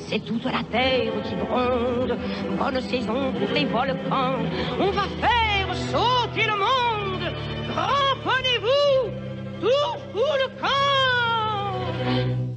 c'est toute la terre qui gronde. Bonne saison pour les volcans, on va faire sauter le monde. Cramponnez-vous, tout fout le camp.